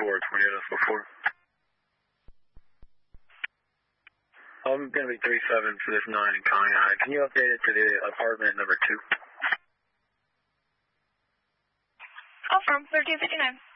4. I'm going to be 37 for this 9 in Connie. Can you update it to the apartment number 2? Oh, from 1359.